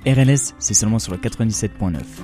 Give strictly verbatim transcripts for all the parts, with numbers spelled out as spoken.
R L S, c'est seulement sur le quatre-vingt-dix-sept point neuf.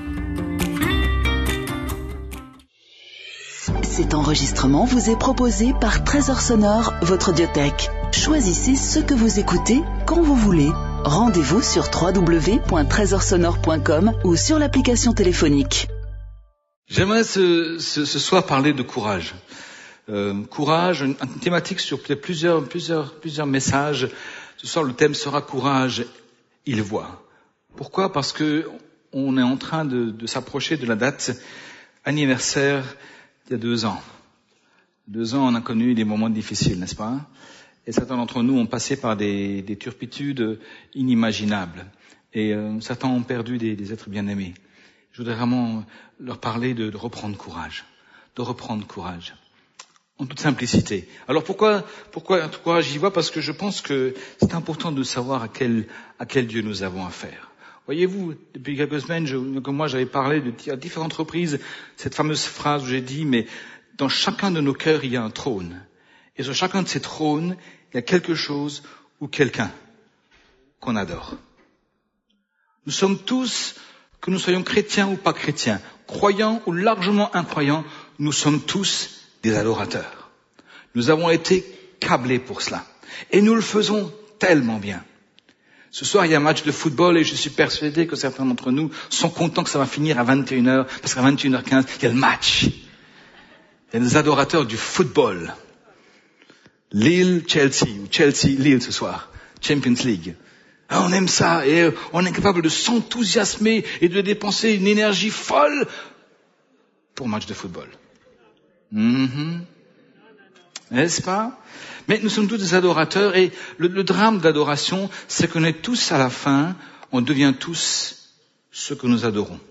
Cet enregistrement vous est proposé par Trésor Sonore, votre audiothèque. Choisissez ce que vous écoutez quand vous voulez. Rendez-vous sur w w w point trésor sonore point com ou sur l'application téléphonique. J'aimerais ce, ce, ce soir parler de courage. Euh, courage, une, une thématique sur plusieurs, plusieurs, plusieurs messages. Ce soir, le thème sera courage, il voit. Pourquoi ? Parce que on est en train de, de s'approcher de la date anniversaire il y a deux ans. Deux ans, on a connu des moments difficiles, n'est-ce pas ? Et certains d'entre nous ont passé par des, des turpitudes inimaginables. Et euh, certains ont perdu des, des êtres bien-aimés. Je voudrais vraiment leur parler de, de reprendre courage. De reprendre courage. En toute simplicité. Alors pourquoi, pourquoi, pourquoi j'y vois ? Parce que je pense que c'est important de savoir à quel, à quel Dieu nous avons affaire. Voyez-vous, depuis quelques semaines, je, comme moi, j'avais parlé de, à différentes reprises cette fameuse phrase où j'ai dit, mais dans chacun de nos cœurs, il y a un trône. Et sur chacun de ces trônes, il y a quelque chose ou quelqu'un qu'on adore. Nous sommes tous, que nous soyons chrétiens ou pas chrétiens, croyants ou largement incroyants, nous sommes tous des adorateurs. Nous avons été câblés pour cela. Et nous le faisons tellement bien. Ce soir, il y a un match de football et je suis persuadé que certains d'entre nous sont contents que ça va finir à vingt et une heures, parce qu'à vingt et une heures quinze, il y a le match. Il y a des adorateurs du football. Lille-Chelsea, ou Chelsea-Lille ce soir. Champions League. Ah, on aime ça et on est capable de s'enthousiasmer et de dépenser une énergie folle pour un match de football. Mm-hmm. N'est-ce pas ? Mais nous sommes tous des adorateurs et le, le drame de l'adoration, c'est qu'on est tous à la fin, on devient tous ce que nous adorons.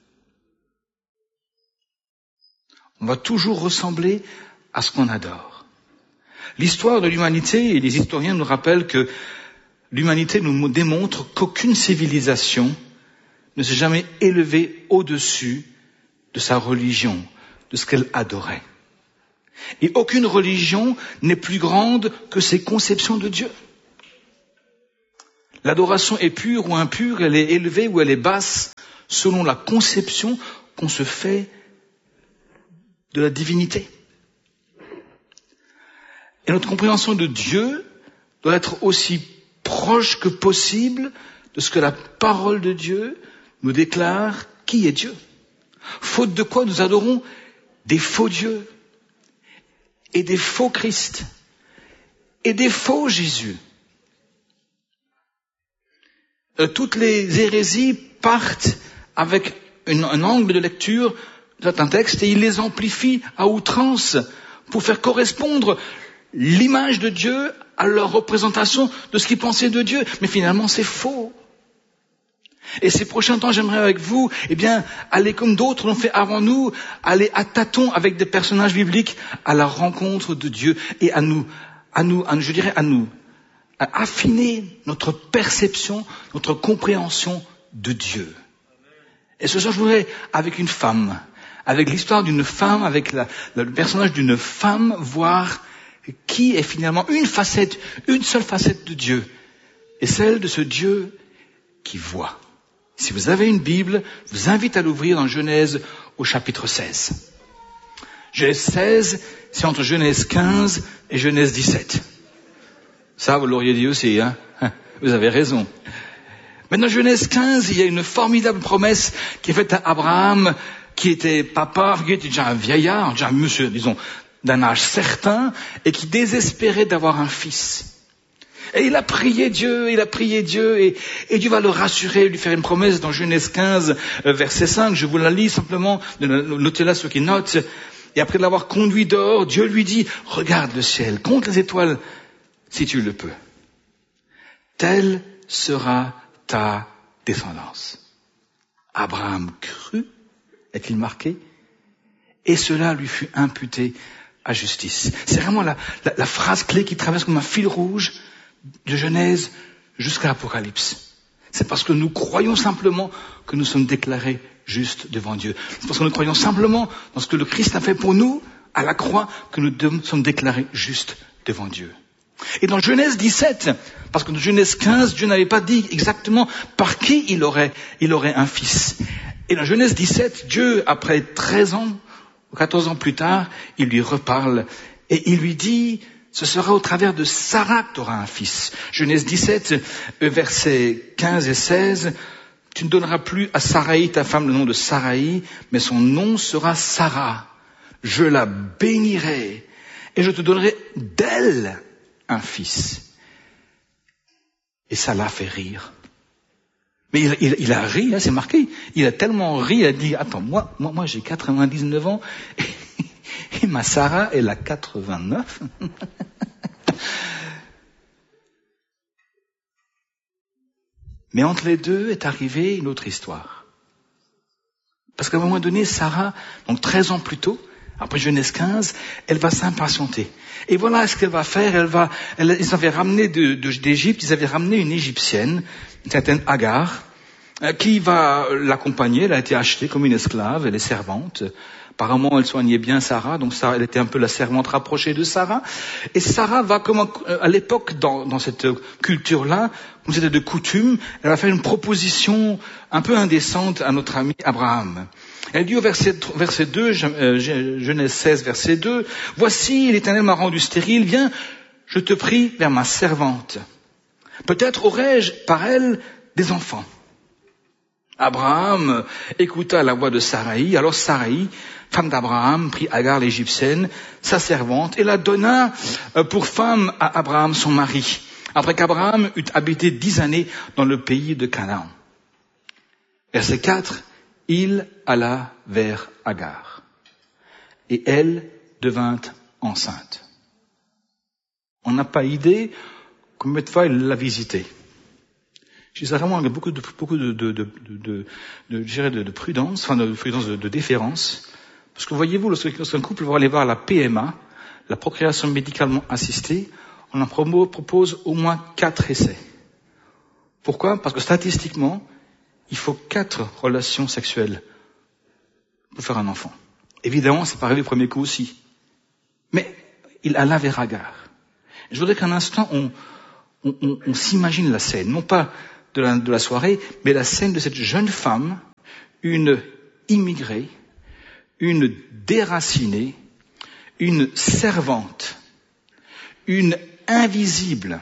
On va toujours ressembler à ce qu'on adore. L'histoire de l'humanité et les historiens nous rappellent que l'humanité nous démontre qu'aucune civilisation ne s'est jamais élevée au-dessus de sa religion, de ce qu'elle adorait. Et aucune religion n'est plus grande que ses conceptions de Dieu. L'adoration est pure ou impure, elle est élevée ou elle est basse, selon la conception qu'on se fait de la divinité. Et notre compréhension de Dieu doit être aussi proche que possible de ce que la parole de Dieu nous déclare qui est Dieu. Faute de quoi nous adorons des faux dieux et des faux Christ et des faux Jésus. Euh, toutes les hérésies partent avec une, un angle de lecture de certains textes et ils les amplifient à outrance pour faire correspondre l'image de Dieu à leur représentation de ce qu'ils pensaient de Dieu. Mais finalement, c'est faux. Et ces prochains temps, j'aimerais avec vous, eh bien, aller comme d'autres l'ont fait avant nous, aller à tâtons avec des personnages bibliques à la rencontre de Dieu et à nous, à nous, à, je dirais à nous, à affiner notre perception, notre compréhension de Dieu. Et ce soir, je voudrais, avec une femme, avec l'histoire d'une femme, avec la, le personnage d'une femme, voir qui est finalement une facette, une seule facette de Dieu, et celle de ce Dieu qui voit. Si vous avez une Bible, je vous invite à l'ouvrir dans Genèse au chapitre seize. Genèse seize, c'est entre Genèse quinze et Genèse dix-sept. Ça, vous l'auriez dit aussi, hein? Vous avez raison. Maintenant, Genèse quinze, il y a une formidable promesse qui est faite à Abraham, qui était papa, qui était déjà un vieillard, déjà un monsieur, disons, d'un âge certain, et qui désespérait d'avoir un fils. Et il a prié Dieu, il a prié Dieu, et, et Dieu va le rassurer, lui faire une promesse dans Genèse quinze, verset cinq, je vous la lis simplement, notez-la ceux qui notent. Et après l'avoir conduit dehors, Dieu lui dit, regarde le ciel, compte les étoiles, si tu le peux. Telle sera ta descendance. Abraham crut, est-il marqué, et cela lui fut imputé à justice. C'est vraiment la, la, la phrase clé qui traverse comme un fil rouge de Genèse jusqu'à l'Apocalypse. C'est parce que nous croyons simplement que nous sommes déclarés justes devant Dieu. C'est parce que nous croyons simplement dans ce que le Christ a fait pour nous à la croix que nous sommes déclarés justes devant Dieu. Et dans Genèse dix-sept, parce que dans Genèse quinze, Dieu n'avait pas dit exactement par qui il aurait, il aurait un fils. Et dans Genèse dix-sept, Dieu, après treize ans, ou quatorze ans plus tard, il lui reparle et il lui dit, ce sera au travers de Sarah que tu auras un fils. Genèse dix-sept, versets quinze et seize, tu ne donneras plus à Saraï, ta femme, le nom de Saraï, mais son nom sera Sarah. Je la bénirai et je te donnerai d'elle un fils. Et ça l'a fait rire. Mais il, il, il a ri, hein, c'est marqué. Il a tellement ri, il a dit, attends, moi, moi, moi j'ai quatre-vingt-dix-neuf ans et, et ma Sarah, elle a quatre-vingt-neuf. Mais entre les deux est arrivée une autre histoire. Parce qu'à un moment donné, Sarah, donc treize ans plus tôt, après Genèse quinze, elle va s'impatienter. Et voilà ce qu'elle va faire. Elle va, elle, ils avaient ramené de, de, d'Égypte, ils avaient ramené une Égyptienne, une certaine Agar, qui va l'accompagner. Elle a été achetée comme une esclave, elle est servante. Apparemment, elle soignait bien Sarah, donc ça, elle était un peu la servante rapprochée de Sarah. Et Sarah va, comme à l'époque, dans, dans cette culture-là, comme c'était de coutume, elle va faire une proposition un peu indécente à notre ami Abraham. Elle dit au verset, verset deux, Genèse seize, verset deux, « Voici, l'Éternel m'a rendu stérile, viens, je te prie vers ma servante. Peut-être aurai-je par elle des enfants. » Abraham écouta la voix de Saraï, alors Saraï, femme d'Abraham, prit Agar l'égyptienne, sa servante, et la donna pour femme à Abraham son mari, après qu'Abraham eut habité dix années dans le pays de Canaan. Verset quatre, il alla vers Agar, et elle devint enceinte. On n'a pas idée combien de fois elle l'a visitée. Je dis ça vraiment avec beaucoup de, beaucoup de, de, de, de, de, je dirais de, de prudence, enfin de prudence, de, de déférence. Parce que voyez-vous, lorsqu'un couple va aller voir la P M A, la procréation médicalement assistée, on en propose au moins quatre essais. Pourquoi? Parce que statistiquement, il faut quatre relations sexuelles pour faire un enfant. Évidemment, c'est pas arrivé au premier coup aussi. Mais il alla vers Agar. Je voudrais qu'un instant, on, on, on, on s'imagine la scène, non pas de la, de la soirée, mais la scène de cette jeune femme, une immigrée, une déracinée, une servante, une invisible,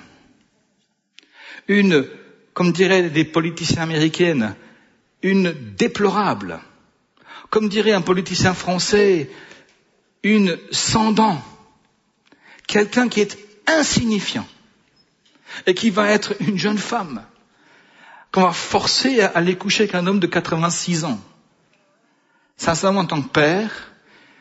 une, comme diraient des politiciens américaines, une déplorable, comme dirait un politicien français, une sans dents, quelqu'un qui est insignifiant et qui va être une jeune femme qu'on va forcer à aller coucher avec un homme de quatre-vingt-six ans. Sincèrement, en tant que père,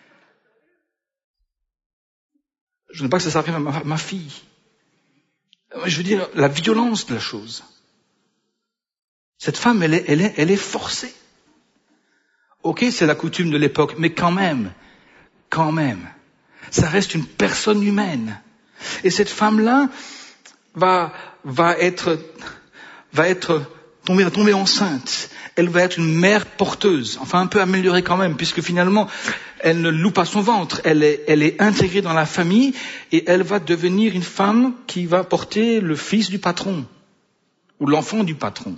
je ne veux pas que ça s'arrive à ma, ma fille. Je veux dire, la violence de la chose. Cette femme, elle est, elle est, elle est forcée. Ok, c'est la coutume de l'époque, mais quand même, quand même, ça reste une personne humaine. Et cette femme-là va, va être, va être tombée, va tomber enceinte. Elle va être une mère porteuse, enfin un peu améliorée quand même, puisque finalement, elle ne loue pas son ventre, elle est, elle est intégrée dans la famille et elle va devenir une femme qui va porter le fils du patron, ou l'enfant du patron.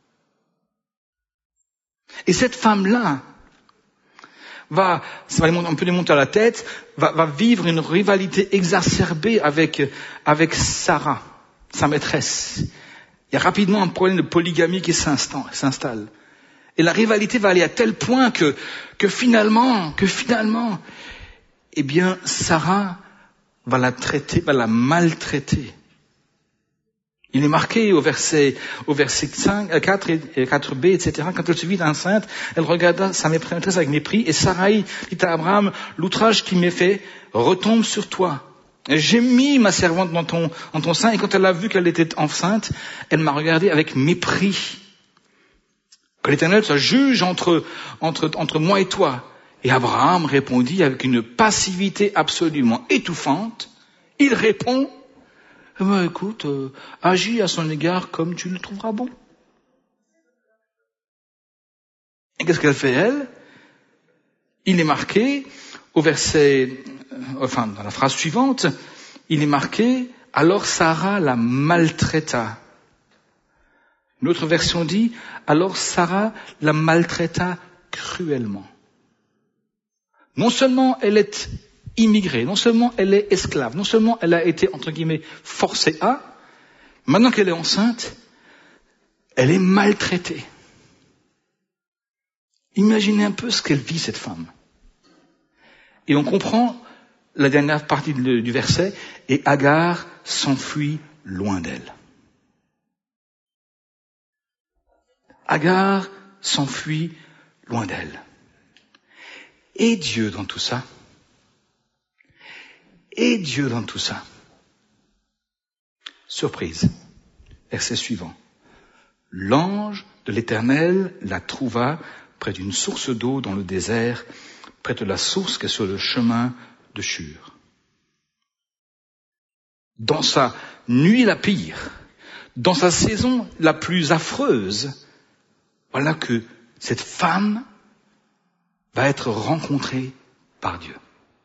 Et cette femme-là va, ça va un peu les monter à la tête, va, va vivre une rivalité exacerbée avec, avec Sarah, sa maîtresse. Il y a rapidement un problème de polygamie qui s'installe. Et la rivalité va aller à tel point que, que finalement, que finalement, eh bien, Sarah va la traiter, va la maltraiter. Il est marqué au verset, au verset cinq, quatre et quatre b, et cetera. Quand elle se vit enceinte, elle regarda sa maîtresse avec mépris, et Saraï dit à Abraham, l'outrage qui m'est fait retombe sur toi. J'ai mis ma servante dans ton, dans ton sein, et quand elle a vu qu'elle était enceinte, elle m'a regardé avec mépris. Que l'Éternel soit juge entre, entre, entre moi et toi. Et Abraham répondit avec une passivité absolument étouffante. Il répond, eh ben, écoute, euh, agis à son égard comme tu le trouveras bon. Et qu'est-ce qu'elle fait, elle? Il est marqué au verset, euh, enfin, dans la phrase suivante, il est marqué, alors Sarah la maltraita. Une autre version dit, alors Sarah la maltraita cruellement. Non seulement elle est immigrée, non seulement elle est esclave, non seulement elle a été, entre guillemets, forcée à, maintenant qu'elle est enceinte, elle est maltraitée. Imaginez un peu ce qu'elle vit, cette femme. Et on comprend la dernière partie du verset, et Agar s'enfuit loin d'elle. Agar s'enfuit loin d'elle. Et Dieu dans tout ça? Et Dieu dans tout ça? Surprise. Verset suivant. L'ange de l'Éternel la trouva près d'une source d'eau dans le désert, près de la source qui est sur le chemin de Shur. Dans sa nuit la pire, dans sa saison la plus affreuse, voilà que cette femme va être rencontrée par Dieu.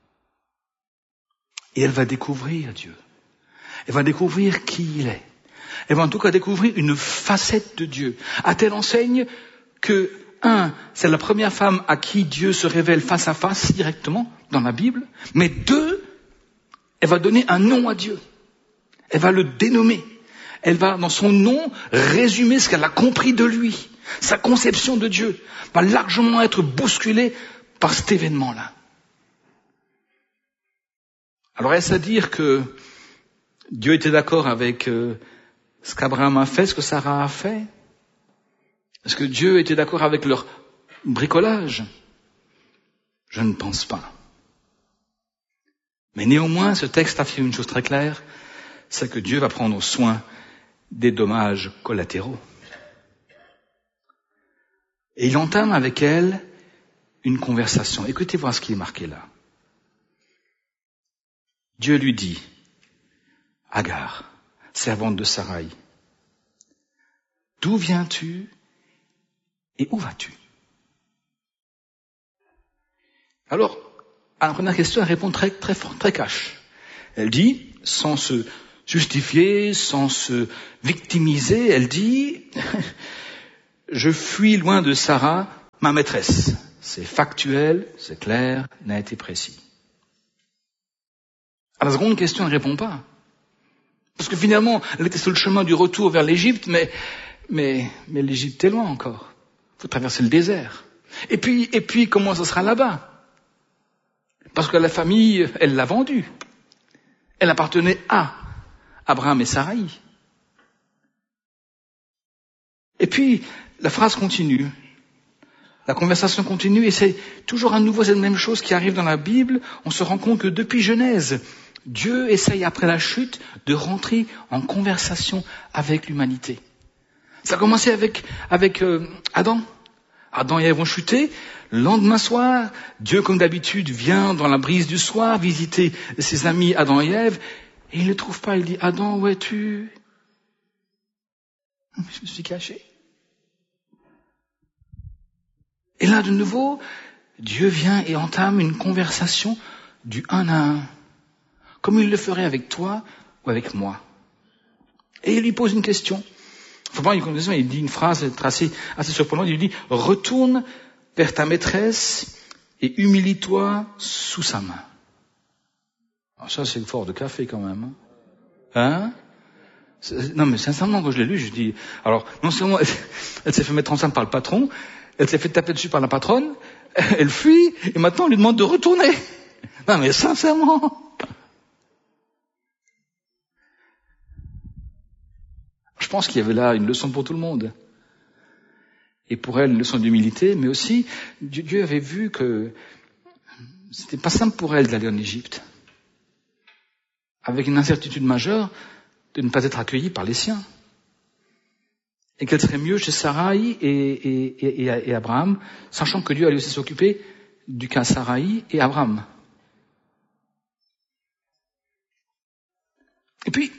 Et elle va découvrir Dieu. Elle va découvrir qui il est. Elle va en tout cas découvrir une facette de Dieu. À telle enseigne que, un, c'est la première femme à qui Dieu se révèle face à face directement dans la Bible. Mais deux, elle va donner un nom à Dieu. Elle va le dénommer. Elle va, dans son nom, résumer ce qu'elle a compris de lui. Sa conception de Dieu va largement être bousculée par cet événement-là. Alors est-ce à dire que Dieu était d'accord avec euh, ce qu'Abraham a fait, ce que Sarah a fait? Est-ce que Dieu était d'accord avec leur bricolage? Je ne pense pas. Mais néanmoins, ce texte affirme une chose très claire, c'est que Dieu va prendre soin des dommages collatéraux. Et il entame avec elle une conversation. Écoutez voir ce qui est marqué là. Dieu lui dit, Agar, servante de Sarai, d'où viens-tu et où vas-tu? Alors, à la première question, elle répond très, très fort, très cash. Elle dit, sans se justifier, sans se victimiser, elle dit, je fuis loin de Sarah, ma maîtresse. C'est factuel, c'est clair, net et précis. À la seconde question, elle ne répond pas. Parce que finalement, elle était sur le chemin du retour vers l'Égypte, mais, mais, mais l'Égypte est loin encore. Il faut traverser le désert. Et puis, et puis, comment ça sera là-bas? Parce que la famille, elle l'a vendue. Elle appartenait à Abraham et Sarai. Et puis, la phrase continue. La conversation continue et c'est toujours à nouveau cette même chose qui arrive dans la Bible. On se rend compte que depuis Genèse, Dieu essaye après la chute de rentrer en conversation avec l'humanité. Ça a commencé avec, avec euh, Adam. Adam et Ève ont chuté. Le lendemain soir, Dieu, comme d'habitude, vient dans la brise du soir visiter ses amis Adam et Ève. Et il ne le trouve pas. Il dit, Adam, où es-tu? Je me suis caché. Et là, de nouveau, Dieu vient et entame une conversation du un à un. Comme il le ferait avec toi ou avec moi. Et il lui pose une question. Enfin, il dit une phrase assez, assez surprenante. Il lui dit, retourne vers ta maîtresse et humilie-toi sous sa main. Alors ça, c'est fort de café quand même. Hein? C'est, non, mais sincèrement, quand je l'ai lu, je dis, alors, non seulement elle, elle s'est fait mettre enceinte par le patron, elle s'est fait taper dessus par la patronne, elle fuit, et maintenant on lui demande de retourner. Non, mais sincèrement. Je pense qu'il y avait là une leçon pour tout le monde. Et pour elle, une leçon d'humilité, mais aussi, Dieu avait vu que c'était pas simple pour elle d'aller en Égypte. Avec une incertitude majeure de ne pas être accueillie par les siens. Et qu'elle serait mieux chez Sarai et, et, et, et Abraham, sachant que Dieu allait aussi s'occuper du cas Sarai et Abraham. Et puis,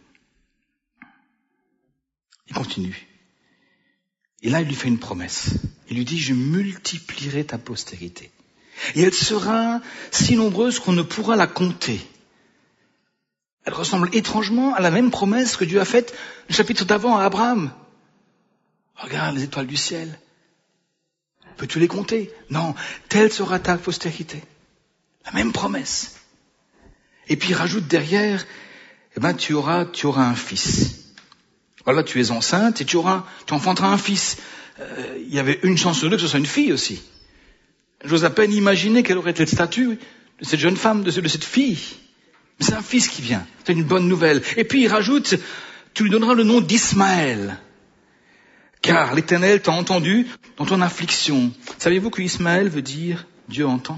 il continue. Et là, il lui fait une promesse. Il lui dit, je multiplierai ta postérité. Et elle sera si nombreuse qu'on ne pourra la compter. Elle ressemble étrangement à la même promesse que Dieu a faite le chapitre d'avant à Abraham. Regarde les étoiles du ciel. Peux-tu les compter? Non. Telle sera ta postérité. La même promesse. Et puis il rajoute derrière, eh ben, tu auras, tu auras un fils. Voilà, tu es enceinte et tu auras, tu enfanteras un fils. Euh, il y avait une chance sur deux que ce soit une fille aussi. J'ose à peine imaginer quelle aurait été le statut de cette jeune femme, de, de cette fille. Mais c'est un fils qui vient. C'est une bonne nouvelle. Et puis il rajoute, tu lui donneras le nom d'Ismaël. Car l'Éternel t'a entendu dans ton affliction. Savez-vous que Ismaël veut dire Dieu entend?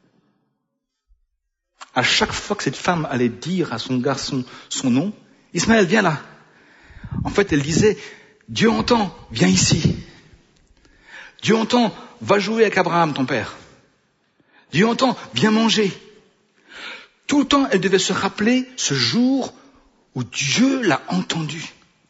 À chaque fois que cette femme allait dire à son garçon son nom, Ismaël, viens là. En fait, elle disait, Dieu entend, viens ici. Dieu entend, va jouer avec Abraham, ton père. Dieu entend, viens manger. Tout le temps, elle devait se rappeler ce jour où Dieu l'a entendu.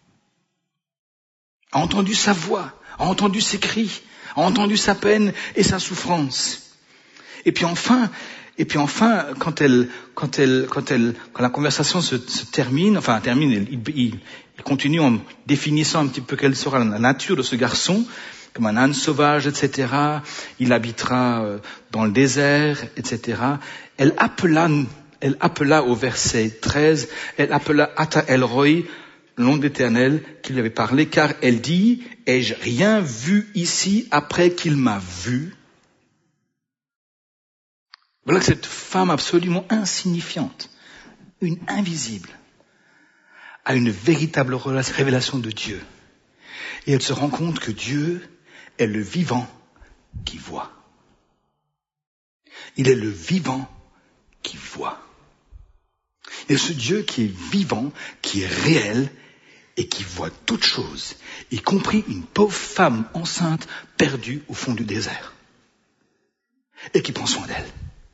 A entendu sa voix, a entendu ses cris, a entendu sa peine et sa souffrance. Et puis enfin, et puis enfin, quand elle, quand elle, quand elle, quand la conversation se, se termine, enfin termine, il, il, il continue en définissant un petit peu quelle sera la nature de ce garçon, comme un âne sauvage, et cetera. Il habitera dans le désert, et cetera. Elle appela, elle appela au verset treize, elle appela Ata El Roi, le nom d'Éternel qui lui avait parlé, car elle dit, ai-je rien vu ici après qu'il m'a vu? Voilà que cette femme absolument insignifiante, une invisible, a une véritable révélation de Dieu. Et elle se rend compte que Dieu est le vivant qui voit. Il est le vivant qui voit. Et ce Dieu qui est vivant, qui est réel, et qui voit toutes choses, y compris une pauvre femme enceinte perdue au fond du désert, et qui prend soin d'elle.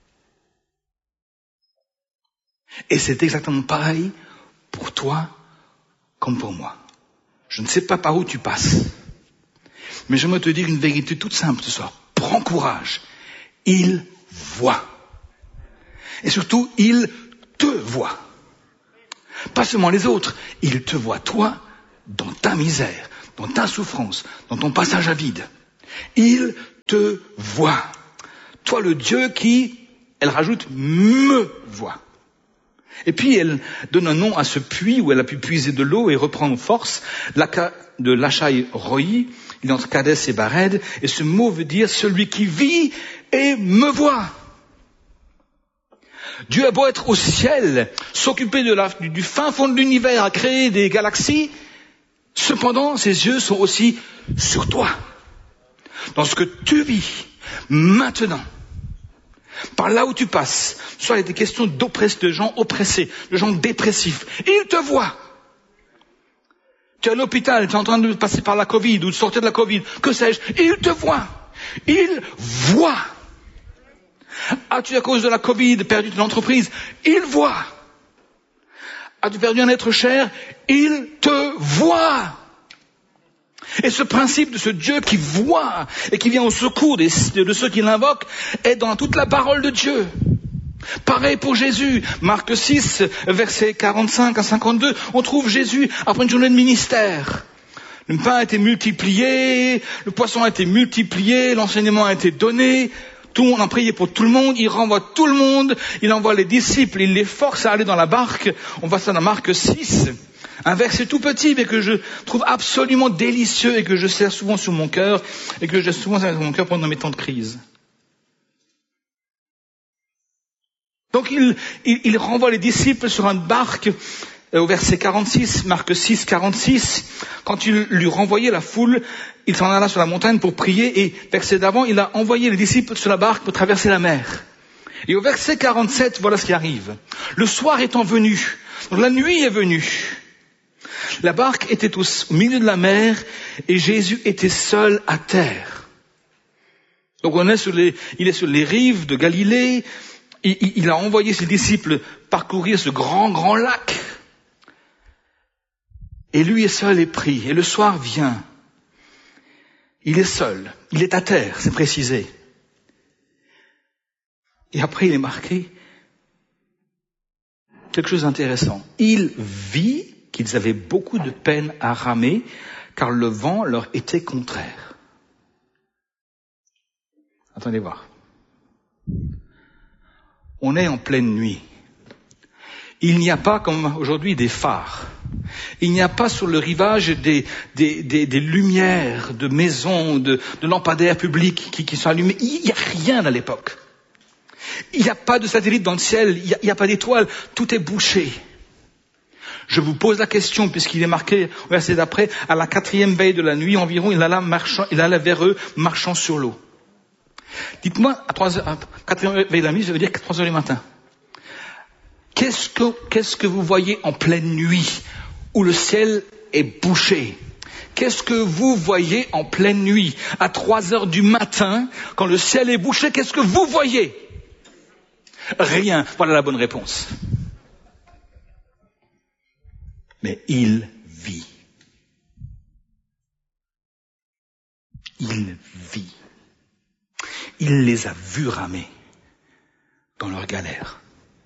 Et c'est exactement pareil pour toi comme pour moi. Je ne sais pas par où tu passes, mais j'aimerais te dire une vérité toute simple ce soir. Prends courage. Il voit. Et surtout, il te voit. Pas seulement les autres, il te voit toi dans ta misère, dans ta souffrance, dans ton passage à vide. Il te voit. Toi le Dieu qui, elle rajoute, me voit. Et puis elle donne un nom à ce puits où elle a pu puiser de l'eau et reprendre force, de Lachai Roi, il est entre Kadès et Bared, et ce mot veut dire celui qui vit et me voit. Dieu a beau être au ciel, s'occuper de la, du, du fin fond de l'univers, à créer des galaxies, cependant ses yeux sont aussi sur toi, dans ce que tu vis maintenant. Par là où tu passes, soit il y a des questions d'oppresse, de gens oppressés, de gens dépressifs, il te voit. Tu es à l'hôpital, tu es en train de passer par la Covid ou de sortir de la Covid, que sais-je, il te voit. Il voit. As-tu à cause de la Covid perdu ton entreprise? Il voit. As-tu perdu un être cher? Il te voit. Et ce principe de ce Dieu qui voit et qui vient au secours des, de ceux qui l'invoquent est dans toute la parole de Dieu. Pareil pour Jésus. Marc six, versets quarante-cinq à cinquante-deux, on trouve Jésus après une journée de ministère. Le pain a été multiplié, le poisson a été multiplié, l'enseignement a été donné, tout le monde en priait pour tout le monde, il renvoie tout le monde, il envoie les disciples, il les force à aller dans la barque. On voit ça dans Marc six. Un verset tout petit, mais que je trouve absolument délicieux et que je sers souvent sur mon cœur, et que j'ai souvent sur mon cœur pendant mes temps de crise. Donc il, il, il renvoie les disciples sur une barque, euh, au verset quarante-six, Marc six, quarante-six. Quand il lui renvoyait la foule, il s'en alla sur la montagne pour prier, et verset d'avant, il a envoyé les disciples sur la barque pour traverser la mer. Et au verset quarante-sept, voilà ce qui arrive. Le soir étant venu, donc la nuit est venue, la barque était au milieu de la mer et Jésus était seul à terre. Donc on est sur les, il est sur les rives de Galilée. Il, il, il a envoyé ses disciples parcourir ce grand, grand lac. Et lui est seul et pris. Et le soir vient. Il est seul. Il est à terre, c'est précisé. Et après il est marqué quelque chose d'intéressant. Il vit qu'ils avaient beaucoup de peine à ramer, car le vent leur était contraire. Attendez voir. On est en pleine nuit. Il n'y a pas, comme aujourd'hui, des phares. Il n'y a pas sur le rivage des, des, des, des lumières de maisons, de, de lampadaires publics qui, qui sont allumés. Il n'y a rien à l'époque. Il n'y a pas de satellite dans le ciel. Il n'y a, il n'y a pas d'étoiles. Tout est bouché. Je vous pose la question, puisqu'il est marqué au verset d'après, à la quatrième veille de la nuit environ, il alla, marchant, il alla vers eux, marchant sur l'eau. Dites-moi, à trois heures, à quatrième veille de la nuit, ça veut dire trois heures du matin. Qu'est-ce que, qu'est-ce que vous voyez en pleine nuit, où le ciel est bouché? Qu'est-ce que vous voyez en pleine nuit, à trois heures du matin, quand le ciel est bouché? Qu'est-ce que vous voyez? Rien. Voilà la bonne réponse. Mais il vit. Il vit. Il les a vus ramer dans leur galère.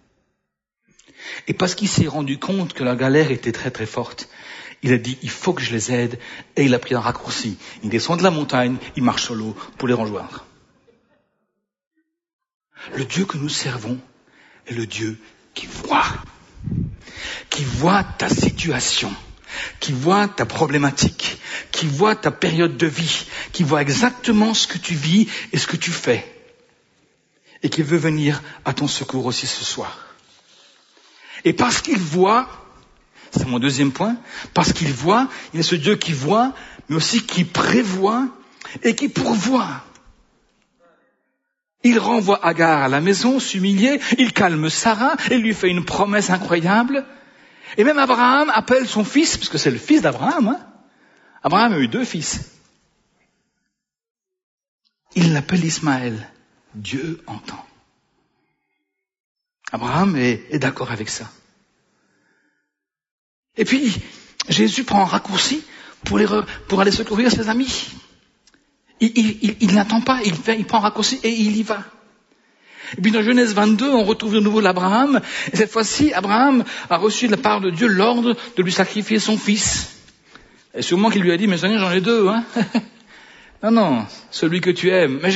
Et parce qu'il s'est rendu compte que la galère était très très forte, il a dit, il faut que je les aide, et il a pris un raccourci. Il descend de la montagne, il marche sur l'eau pour les rejoindre. Le Dieu que nous servons est le Dieu qui voit, qui voit ta situation, qui voit ta problématique, qui voit ta période de vie, qui voit exactement ce que tu vis et ce que tu fais, et qui veut venir à ton secours aussi ce soir. Et parce qu'il voit, c'est mon deuxième point, parce qu'il voit, il est ce Dieu qui voit, mais aussi qui prévoit et qui pourvoit. Il renvoie Agar à la maison, s'humilier, il calme Sarah, il lui fait une promesse incroyable. Et même Abraham appelle son fils, parce que c'est le fils d'Abraham, hein. Abraham a eu deux fils. Il l'appelle Ismaël. Dieu entend. Abraham est, est d'accord avec ça. Et puis, Jésus prend un raccourci pour, les re, pour aller secourir ses amis. Il, il, il, il n'attend pas, il, fait, il prend un raccourci et il y va. Et puis dans Genèse vingt-deux, on retrouve de nouveau l'Abraham. Et cette fois-ci, Abraham a reçu de la part de Dieu l'ordre de lui sacrifier son fils. Et sûrement qu'il lui a dit, mais Seigneur, j'en ai deux, hein. Non, non, celui que tu aimes. Mais